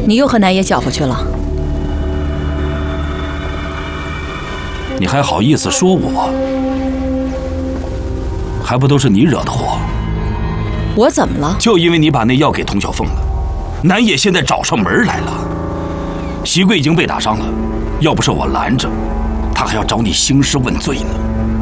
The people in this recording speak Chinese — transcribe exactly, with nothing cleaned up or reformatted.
你又和南爷搅和去了？ 你还好意思说我？还不都是你惹的祸？ 我怎么了？ 就因为你把那药给童小凤了，南野现在找上门来了。席贵已经被打伤了，要不是我拦着，他还要找你兴师问罪呢。